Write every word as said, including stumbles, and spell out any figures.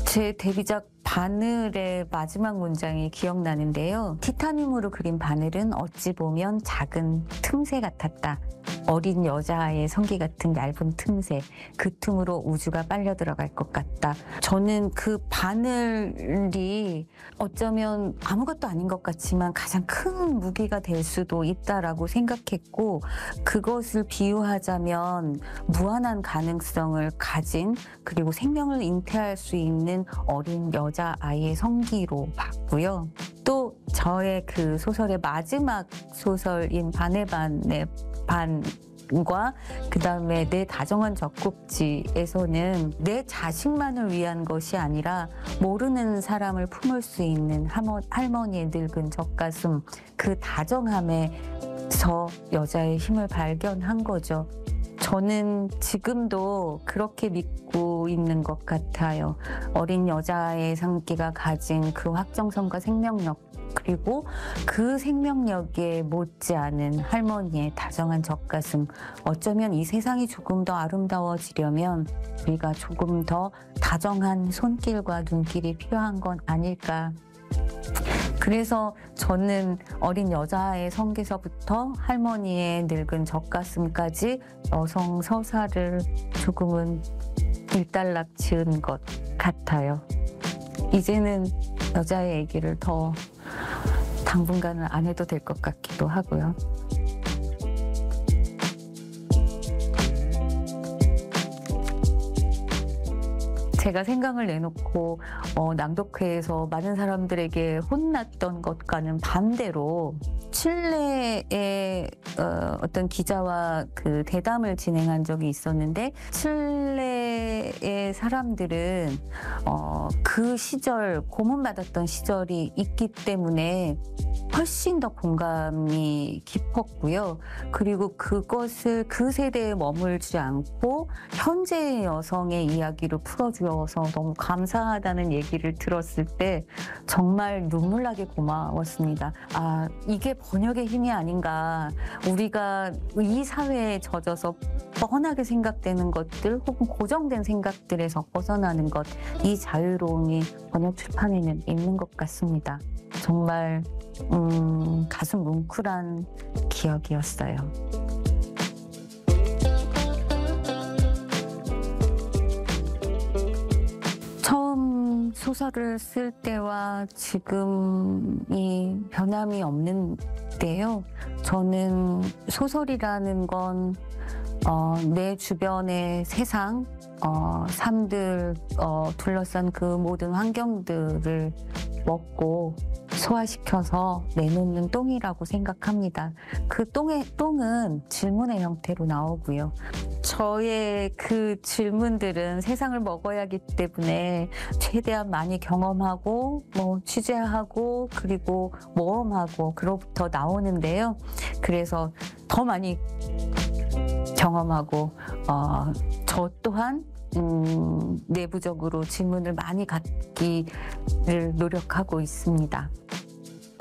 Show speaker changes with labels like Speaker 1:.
Speaker 1: 제 데뷔작 바늘의 마지막 문장이 기억나는데요. 티타늄으로 그린 바늘은 어찌 보면 작은 틈새 같았다. 어린 여자아이의 성기 같은 얇은 틈새, 그 틈으로 우주가 빨려 들어갈 것 같다. 저는 그 바늘이 어쩌면 아무것도 아닌 것 같지만 가장 큰 무기가 될 수도 있다라고 생각했고, 그것을 비유하자면 무한한 가능성을 가진, 그리고 생명을 잉태할 수 있는 어린 여자아이의 성기로 봤고요. 또 저의 그 소설의 마지막 소설인 반의 반의 반과 그 다음에 내 다정한 젖꼭지에서는 내 자식만을 위한 것이 아니라 모르는 사람을 품을 수 있는 할머니의 늙은 젖가슴, 그 다정함에서 여자의 힘을 발견한 거죠. 저는 지금도 그렇게 믿고 있는 것 같아요. 어린 여자의 상기가 가진 그 확정성과 생명력, 그리고 그 생명력에 못지않은 할머니의 다정한 젖가슴. 어쩌면 이 세상이 조금 더 아름다워지려면 우리가 조금 더 다정한 손길과 눈길이 필요한 건 아닐까. 그래서 저는 어린 여자의 성기서부터 할머니의 늙은 젖가슴까지 여성 서사를 조금은 일단락 지은 것 같아요. 이제는 여자의 얘기를 더 당분간은 안 해도 될 것 같기도 하고요. 제가 생각을 내놓고 어, 낭독회에서 많은 사람들에게 혼났던 것과는 반대로 칠레의 어, 어떤 기자와 그 대담을 진행한 적이 있었는데, 칠레의 사람들은 어, 그 시절 고문받았던 시절이 있기 때문에 훨씬 더 공감이 깊었고요. 그리고 그것을 그 세대에 머물지 않고 현재의 여성의 이야기로 풀어주어서 너무 감사하다는 얘기를 들었을 때 정말 눈물나게 고마웠습니다. 아, 이게 번역의 힘이 아닌가. 우리가 이 사회에 젖어서 뻔하게 생각되는 것들 혹은 고정된 생각들에서 벗어나는 것, 이 자유로움이 번역 출판에는 있는 것 같습니다. 정말 음, 가슴 뭉클한 기억이었어요. 처음 소설을 쓸 때와 지금이 변함이 없는데요. 저는 소설이라는 건 어, 내 주변의 세상, 어, 삶들, 어, 둘러싼 그 모든 환경들을 먹고 소화시켜서 내놓는 똥이라고 생각합니다. 그 똥의, 똥은 질문의 형태로 나오고요. 저의 그 질문들은 세상을 먹어야 하기 때문에 최대한 많이 경험하고 뭐 취재하고 그리고 모험하고 그로부터 나오는데요. 그래서 더 많이 경험하고 어, 저 또한 음, 내부적으로 질문을 많이 갖기를 노력하고 있습니다.